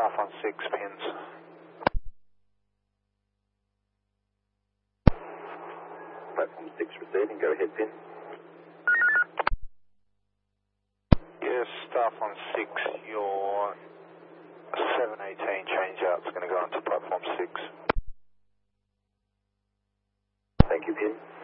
staff on 6 pins. Platform 6 receiving, go ahead, pin. Yes, staff on 6, your 718 change out is going to go onto platform 6. Thank you, pin.